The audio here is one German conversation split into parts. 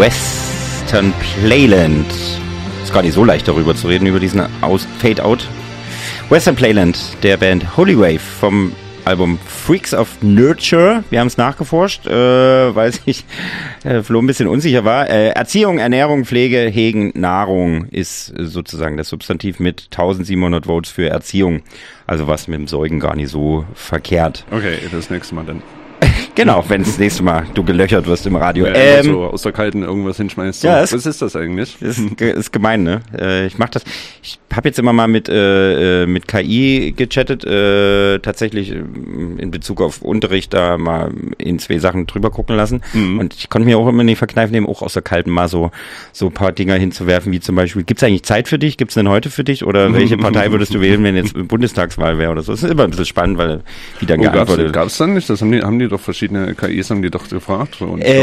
Western Playland. Ist gar nicht so leicht darüber zu reden, über diesen Fade-Out. Western Playland, der Band Holy Wave vom Album Freaks of Nurture. Wir haben es nachgeforscht, weil sich Flo ein bisschen unsicher war. Erziehung, Ernährung, Pflege, Hegen, Nahrung ist sozusagen das Substantiv mit 1700 Votes für Erziehung. Also was mit dem Säugen gar nicht so verkehrt. Okay, das nächste Mal dann. Genau, wenn das nächste Mal du gelöchert wirst im Radio. So aus der Kalten irgendwas hinschmeißt. So. Ja, was ist das eigentlich? Ist gemein, ne? Ich mach das. Ich habe jetzt immer mal mit KI gechattet, tatsächlich in Bezug auf Unterricht da mal in 2 Sachen drüber gucken lassen. Mhm. Und ich konnte mir auch immer nicht verkneifen, eben auch aus der Kalten mal so ein paar Dinger hinzuwerfen, wie zum Beispiel, gibt's eigentlich Zeit für dich? Gibt's denn heute für dich? Oder welche Partei würdest du wählen, wenn jetzt Bundestagswahl wäre oder so? Das ist immer ein bisschen spannend, weil wie dann geantwortet. Gab's dann nicht? Das haben die doch verschiedene KIs haben die doch gefragt.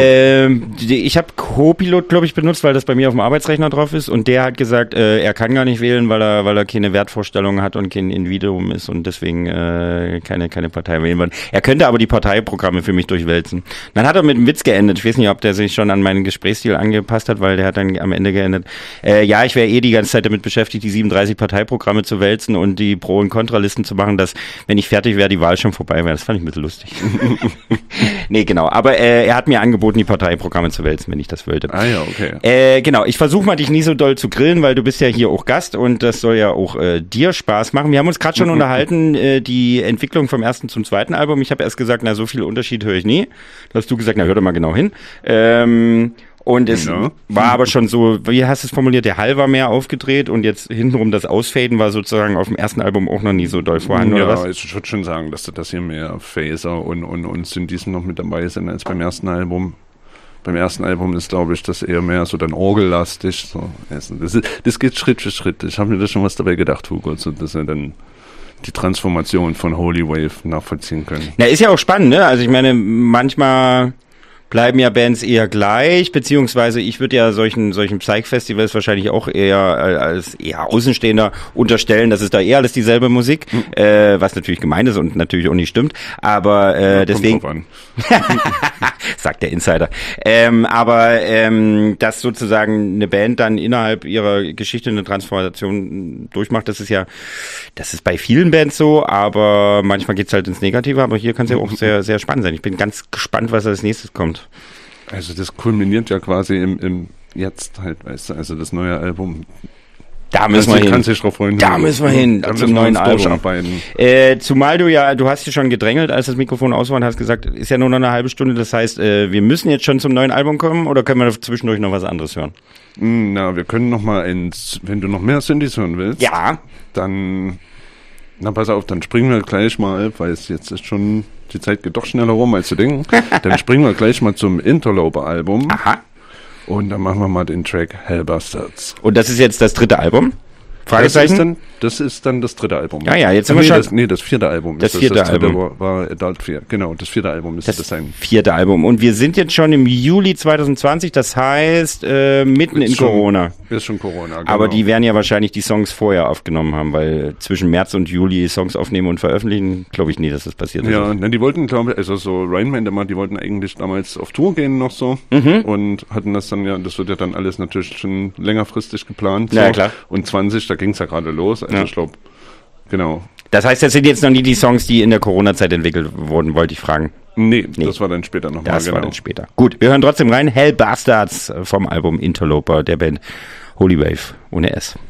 Ich habe Copilot, glaube ich, benutzt, weil das bei mir auf dem Arbeitsrechner drauf ist und der hat gesagt, er kann gar nicht wählen, weil er keine Wertvorstellungen hat und kein Individuum ist und deswegen keine Partei wählen will. Er könnte aber die Parteiprogramme für mich durchwälzen. Dann hat er mit einem Witz geendet. Ich weiß nicht, ob der sich schon an meinen Gesprächsstil angepasst hat, weil der hat dann am Ende geendet. Ja, ich wäre die ganze Zeit damit beschäftigt, die 37 Parteiprogramme zu wälzen und die Pro- und Kontralisten zu machen, dass, wenn ich fertig wäre, die Wahl schon vorbei wäre. Das fand ich ein bisschen lustig. Nee, genau. Aber er hat mir angeboten, die Parteiprogramme zu wälzen, wenn ich das wollte. Ah ja, okay. Genau. Ich versuche mal, dich nie so doll zu grillen, weil du bist ja hier auch Gast und das soll ja auch dir Spaß machen. Wir haben uns gerade schon unterhalten, die Entwicklung vom ersten zum zweiten Album. Ich habe erst gesagt, so viel Unterschied höre ich nie. Da hast du gesagt, hör doch mal genau hin. Und es war aber schon so, wie hast du es formuliert, der Hall war mehr aufgedreht und jetzt hintenrum das Ausfaden war sozusagen auf dem ersten Album auch noch nie so doll vorhanden, oder was? Ja, ich würde schon sagen, dass hier mehr Phaser und Synthes noch mit dabei sind als beim ersten Album. Beim ersten Album ist, glaube ich, das eher mehr so dann orgellastig. So. Das geht Schritt für Schritt. Ich habe mir da schon was dabei gedacht, Hugo, so dass wir dann die Transformation von Holy Wave nachvollziehen können. Na, ist ja auch spannend, ne? Also ich meine, manchmal bleiben ja Bands eher gleich, beziehungsweise ich würde ja solchen Psych-Festivals wahrscheinlich auch eher als eher Außenstehender unterstellen, dass es da eher alles dieselbe Musik, was natürlich gemein ist und natürlich auch nicht stimmt, aber deswegen sagt der Insider. Dass sozusagen eine Band dann innerhalb ihrer Geschichte eine Transformation durchmacht, das ist bei vielen Bands so, aber manchmal geht's halt ins Negative, aber hier kann es ja auch sehr, sehr spannend sein. Ich bin ganz gespannt, was als nächstes kommt. Also das kulminiert ja quasi im Jetzt halt, weißt du, also das neue Album. Da müssen wir hin. Kannst dich drauf freuen. Da müssen wir hin, zum neuen Album. Zumal du hast dich schon gedrängelt, als das Mikrofon aus war und hast gesagt, ist ja nur noch eine halbe Stunde, das heißt, wir müssen jetzt schon zum neuen Album kommen oder können wir zwischendurch noch was anderes hören? Na, wir können noch mal wenn du noch mehr Synthes hören willst. Ja. Dann, pass auf, dann springen wir gleich mal, weil es jetzt ist schon, die Zeit geht doch schneller rum, als du denkst. Dann springen wir gleich mal zum Interloper-Album. Aha. Und dann machen wir mal den Track Hellbastards. Und das ist jetzt das dritte Album? Fragezeichen? Das ist dann das dritte Album. Ja, jetzt sind wir schon... Das vierte Album. Das vierte Album. War Adult 4. Genau, das vierte Album müsste das sein. Vierte Album. Und wir sind jetzt schon im Juli 2020, das heißt mitten in Corona. Ist schon Corona, genau. Aber die werden ja wahrscheinlich die Songs vorher aufgenommen haben, weil zwischen März und Juli Songs aufnehmen und veröffentlichen, glaube ich nie, dass das passiert ist. Ja, die wollten, glaube ich, also so Rain Man, die wollten eigentlich damals auf Tour gehen noch so und hatten das dann das wird ja dann alles natürlich schon längerfristig geplant. So. Ja, klar. Und 20, da ging es ja gerade los, also ich glaube, genau. Das heißt, das sind jetzt noch nie die Songs, die in der Corona-Zeit entwickelt wurden, wollte ich fragen. Nee, das war dann später nochmal. Das war dann später. Gut, wir hören trotzdem rein. Hellbastards vom Album Interloper der Band Holy Wave ohne S.